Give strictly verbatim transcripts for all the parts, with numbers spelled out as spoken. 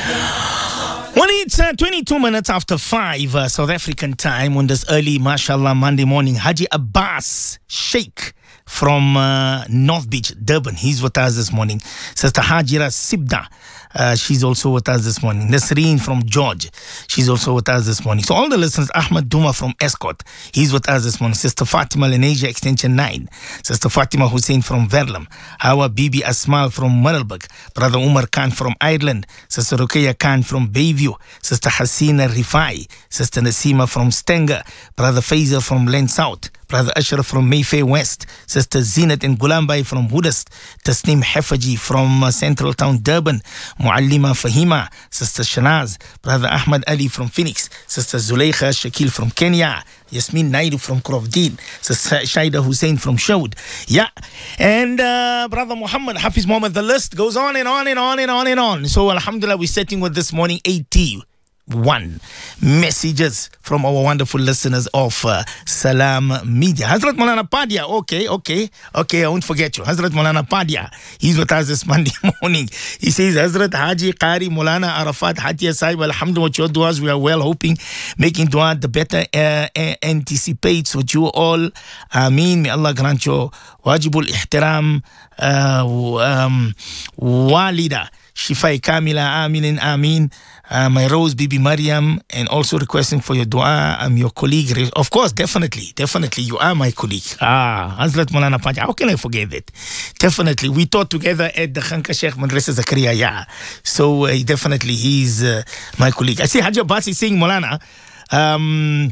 Well, it's uh, twenty-two minutes after five uh, South African time on this early, mashallah, Monday morning. Haji Abbas Sheikh from uh, North Beach, Durban. He's with us this morning. Sister Hajira Sibda. Uh, she's also with us this morning. Nasreen from George. She's also with us this morning. So all the listeners, Ahmad Duma from Escort. He's with us this morning. Sister Fatima Lenasia, Extension nine. Sister Fatima Hussein from Verlam. Hawa Bibi Asmal from Middelburg. Brother Umar Khan from Ireland. Sister Ruqayya Khan from Bayview. Sister Hasina Rifai. Sister Nasima from Stenger. Brother Faisal from Len South. Brother Ashraf from Mayfair West. Sister Zinat and Gulambai from Hudast. Tasneem Hefaji from uh, Central Town, Durban. Muallima Fahima. Sister Shanaz. Brother Ahmad Ali from Phoenix. Sister Zuleikha Shakil from Kenya. Yasmin Naidu from Krovdin. Sister Shaida Hussein from Shaud. Yeah. And uh, Brother Muhammad Hafiz Muhammad. The list goes on and on and on and on and on. So Alhamdulillah, we're setting with this morning eighty-one messages from our wonderful listeners of uh, Salam Media. Hazrat Maulana Padia, okay, okay, okay, I won't forget you. Hazrat Maulana Padia, he's with us this Monday morning. He says, Hazrat Haji Qari Maulana Arafat Hatia Saib, alhamdulillah, with your duas, we are well hoping, making dua the better uh, uh, anticipates with you all. Ameen. May Allah grant you wajibul ihtiram uh, um, walida. Shifai Kamila, Amin and Amin. Uh, my Rose, Bibi Mariam, and also requesting for your dua. I'm your colleague. Of course, definitely, definitely, you are my colleague. Ah, Hazrat Maulana Paja. How can I forget that? Definitely, we taught together at the Khanka Sheikh Madrasa Zakaria. Yeah, so uh, definitely, he's uh, my colleague. I see Haji Abbas is saying, Maulana, um, one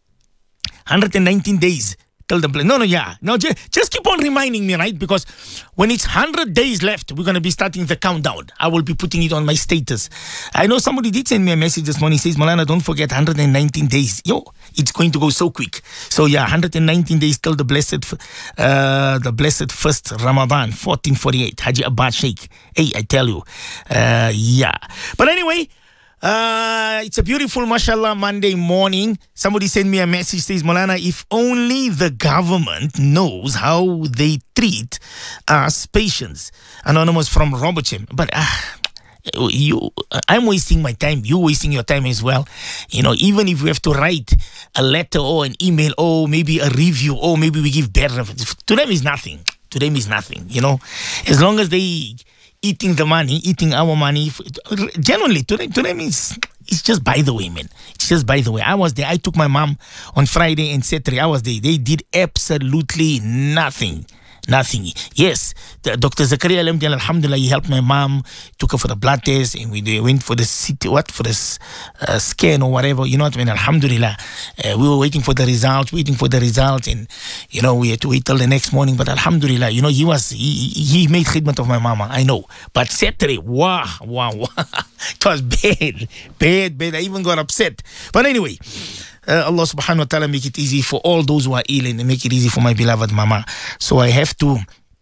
hundred nineteen days. Tell them, no, no, yeah. No, just, just keep on reminding me, right? Because when it's one hundred days left, we're going to be starting the countdown. I will be putting it on my status. I know somebody did send me a message this morning. He says, Maulana, don't forget one hundred nineteen days. Yo, it's going to go so quick. So, yeah, one hundred nineteen days till the blessed uh, the blessed first Ramadan, fourteen forty-eight. Haji Abbas Sheikh. Hey, I tell you. Uh, yeah. But anyway, Uh, it's a beautiful, mashallah, Monday morning. Somebody sent me a message, says, Maulana, if only the government knows how they treat us patients. Anonymous from Robertsham. But uh, you, I'm wasting my time. You're wasting your time as well. You know, even if we have to write a letter or an email or maybe a review or maybe we give better, to them is nothing. To them is nothing, you know. As long as they eating the money, eating our money. Genuinely, to them, to them it's, it's just by the way, man. It's just by the way. I was there. I took my mom on Friday and Saturday. I was there. They did absolutely nothing. Nothing. Yes, the, Doctor Zakaria Alamdi, alhamdulillah, he helped my mom, took her for the blood test, and we they went for the city, what, for the uh, scan or whatever, you know what I mean, alhamdulillah. Uh, we were waiting for the results, waiting for the results, and, you know, we had to wait till the next morning, but alhamdulillah, you know, he was, he, he made khidmat of my mama, I know. But Saturday, wow, wow, wow, it was bad, bad, bad. I even got upset. But anyway, Uh, Allah subhanahu wa ta'ala make it easy for all those who are ill and make it easy for my beloved mama. So I have to,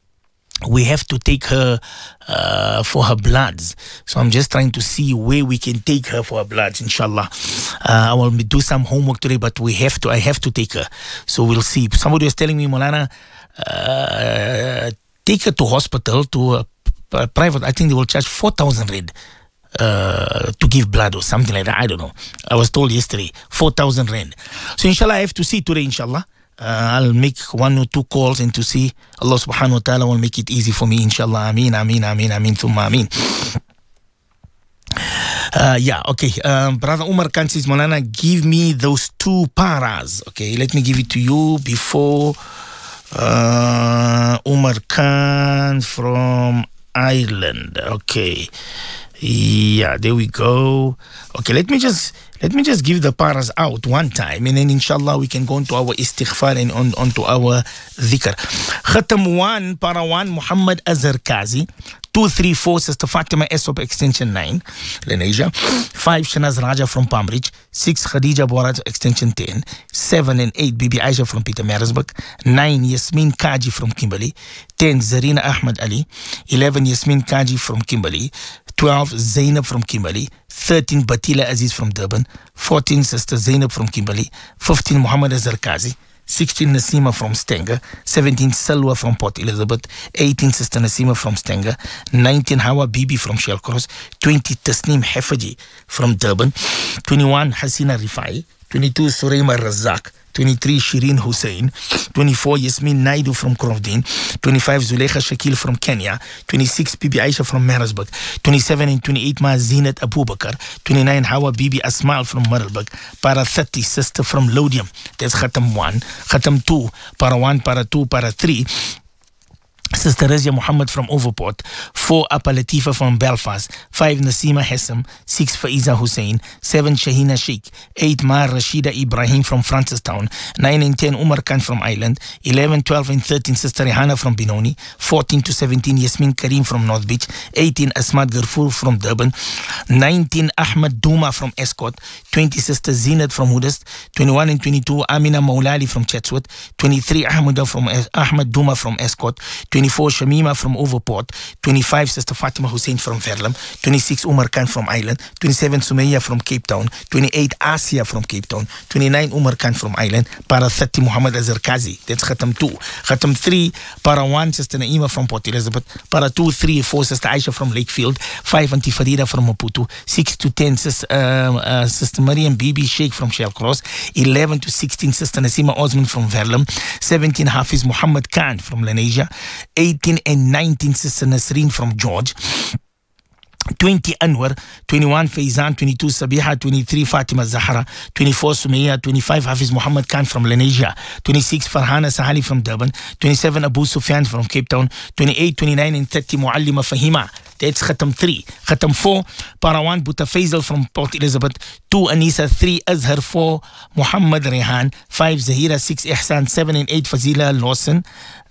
we have to take her uh, for her bloods. So I'm just trying to see where we can take her for her bloods, inshallah. Uh, I will do some homework today, but we have to, I have to take her. So we'll see. Somebody was telling me, Maulana, uh, take her to hospital, to a, a private, I think they will charge four thousand rand. Uh, to give blood or something like that. I don't know. I was told yesterday, four thousand rand. So inshallah, I have to see today, inshallah. Uh, I'll make one or two calls and to see. Allah subhanahu wa ta'ala will make it easy for me, inshallah. Ameen, ameen, ameen, ameen, thumma ameen. Uh, yeah, okay. Um, Brother Umar Khan says, Maulana, give me those two paras. Okay, let me give it to you before uh, Umar Khan from Ireland. Okay. Yeah, there we go. Okay, let me just let me just give the paras out one time, and then inshallah we can go into our istighfar and on onto our dhikr. Khatam one, para one, Muhammad Azhar Kazi. Two, three, four, Sister Fatima Esop Extension nine, Lenasia. Five, Shanaz Raja from Palm Ridge. Six, Khadija Borat Extension ten. Seven and eight, Bibi Aisha from Peter Marisburg. Nine, Yasmin Kaji from Kimberley. Ten, Zarina Ahmad Ali. Eleven, Yasmin Kaji from Kimberley. twelve, Zainab from Kimberley. thirteen, Batila Aziz from Durban. fourteen, Sister Zainab from Kimberley. fifteen, Muhammad Azhar Kazi. sixteen Nasima from Stenger, seventeen Salwa from Port Elizabeth, eighteen Sister Nasima from Stenger, nineteen Hawa Bibi from Shellcross, twenty Tasneem Hefaji from Durban, twenty-one Hasina Rifai, twenty-two Sureima Razak, twenty-three Shireen Hussein, twenty-four Yasmin Naidu from Krovdin, twenty-five Zulekha Shakil from Kenya, twenty-six Bibi Aisha from Marisburg, twenty-seven and twenty-eight Ma Zinat Abubakar, twenty-nine Hawa Bibi Asmal from Marlburg, para thirty Sister from Lodium, that's Khatam one, Khatam two, para one, para two, para three, Sister Razia Muhammad from Overport, four Apa Latifa from Belfast, five Nasima Hessam, six Faiza Hussein, seven Shahina Sheikh, eight Ma Rashida Ibrahim from Francistown, nine and ten Umar Khan from Ireland, eleven, twelve and thirteen Sister Rehana from Benoni, fourteen to seventeen Yasmin Karim from North Beach, eighteen Asmat Garfour from Durban, nineteen Ahmad Duma from Escort, twenty Sister Zinat from Hudest, twenty-one and twenty-two Amina Maulali from Chatsworth, twenty-three Ahmad from Ahmad Duma from Escort, twenty-four Shamima from Overport, twenty-five Sister Fatima Hussein from Verulam, twenty-six Umar Khan from Ireland, twenty-seven Sumaya from Cape Town, twenty-eight Asia from Cape Town, twenty-nine Umar Khan from Ireland, para thirty Muhammad Azhar Kazi, that's Khatam two, Khatam three, para one Sister Naima from Port Elizabeth, para two, three, four Sister Aisha from Lakefield, five Auntie Farida from Maputo, six to ten Sister, uh, uh, Sister Mariam Bibi Sheikh from Shellcross, eleven to sixteen Sister Nasima Osman from Verulam, seventeen Hafiz Muhammad Khan from Lenasia, eighteen and nineteen Sister Nasreen from George, twenty Anwar, twenty-one Faizan, twenty-two Sabiha, twenty-three Fatima Zahra, twenty-four Sumaya, twenty-five Hafiz Muhammad Khan from Lenasia, twenty-six Farhana Sahali from Durban, twenty-seven Abu Sufyan from Cape Town, twenty-eight, twenty-nine and thirty Muallima Fahima. That's Khatam three. Khatam four, Parawan Buta Faisal from Port Elizabeth, two Anisa, three Azhar, four Muhammad Rehan, five Zahira, six Ihsan, seven and eight Fazila Lawson.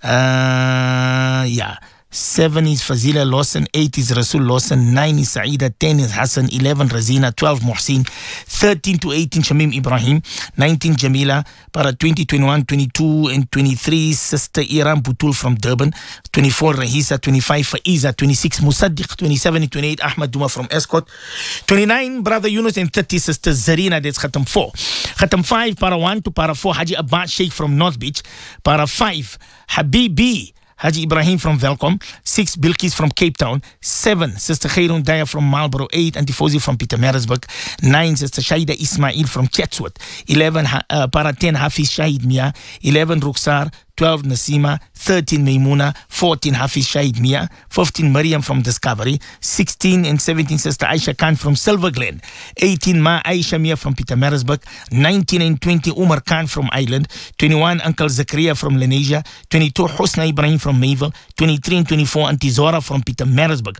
Uh, yeah. seven is Fazila Lawson, eight is Rasul Lawson, nine is Saida, ten is Hassan, eleven Razina, twelve Muhsin, thirteen to eighteen Shamim Ibrahim, nineteen Jamila, para twenty, twenty-one, twenty-two and twenty-three Sister Iram Butul from Durban, twenty-four Rahisa, twenty-five Faiza, twenty-six Musaddiq, twenty-seven and twenty-eight Ahmad Duma from Escort, twenty-nine Brother Yunus and thirty Sister Zarina, that's Khatam four. Khatam five, para one to para four Haji Abbas Sheikh from North Beach, para five Habibi Haji Ibrahim from Velcom, six Bilkis from Cape Town, seven Sister Khairun Daya from Marlborough, eight Antifosi from Pietermaritzburg, nine Sister Shaida Ismail from Chatsworth, eleven uh, para ten Hafiz Shahid Mia, eleven Ruksar, twelve Nasima, thirteen Maimuna, fourteen Hafiz Shahid Mia, fifteen Maryam from Discovery, sixteen and seventeen Sister Aisha Khan from Silver Glen, eighteen Ma Aisha Mia from Pietermaritzburg, nineteen and twenty Umar Khan from Ireland, twenty-one Uncle Zakaria from Lenasia, twenty-two Husna Ibrahim from Mayville, twenty-three and twenty-four Auntie Zora from Pietermaritzburg.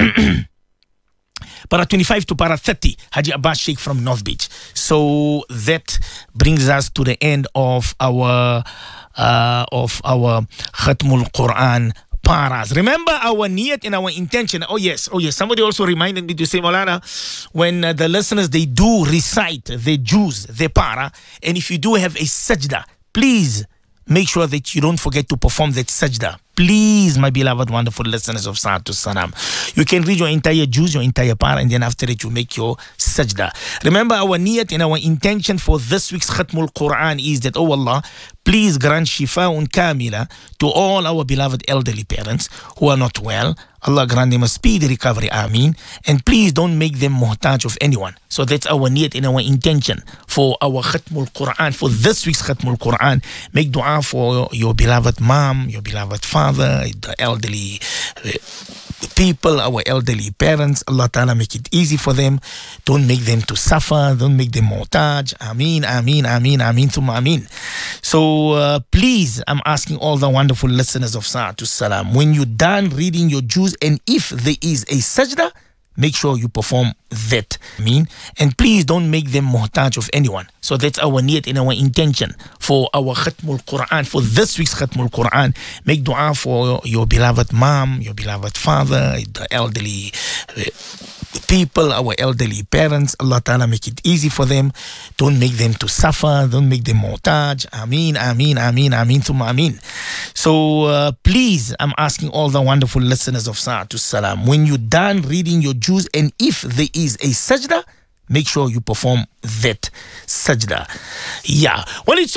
Para twenty-five to para thirty, Haji Abbas Sheikh from North Beach. So that brings us to the end of our uh, of our Khatmul Quran paras. Remember our niyat and our intention. Oh yes, oh yes. Somebody also reminded me to say, Maulana, when uh, the listeners, they do recite the juz, the para, and if you do have a sajda, please make sure that you don't forget to perform that sajda. Please, my beloved, wonderful listeners of Sa'atul Salam. You can read your entire juz, your entire para, and then after it, you make your sajda. Remember, our niyat and our intention for this week's Khatmul Quran is that, oh Allah, please grant shifa'un kamila to all our beloved elderly parents who are not well. Allah grant them a speedy recovery, Ameen. And please don't make them muhtaj of anyone. So that's our niyat and our intention for our Khatmul Quran, for this week's Khatmul Quran. Make dua for your beloved mom, your beloved father, the elderly people, our elderly parents. Allah Ta'ala make it easy for them. Don't make them to suffer. Don't make them muhtaj. Ameen, Ameen, Ameen, Ameen, thumma Ameen. So uh, please, I'm asking all the wonderful listeners of Sa'atul Salam, when you're done reading your juz, and if there is a sajda, make sure you perform that. I mean, and please don't make them muhtaj of anyone. So that's our niyat and our intention for our Khatmul Quran, for this week's Khatmul Quran. Make dua for your beloved mom, your beloved father, the elderly people, our elderly parents. Allah Ta'ala make it easy for them. Don't make them to suffer. Don't make them muhtaj. Ameen, Ameen, Ameen, Ameen, thumma Ameen. So uh, please, I'm asking all the wonderful listeners of Sa'atul Salam, when you're done reading your juz, and if there is a sajda, make sure you perform that sajda. Yeah. Well, it's